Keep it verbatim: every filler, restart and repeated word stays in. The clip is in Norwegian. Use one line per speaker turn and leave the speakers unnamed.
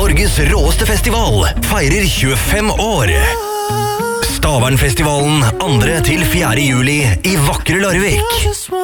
Norges råeste festival feirer tjuefem år. Stavernfestivalen andre til fjerde juli i vakre Larvik.